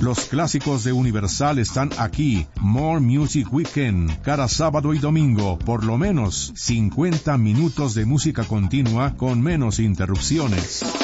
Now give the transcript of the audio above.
Los clásicos de Universal están aquí. More Music Weekend, cada sábado y domingo, por lo menos 50 minutos de música continua con menos interrupciones.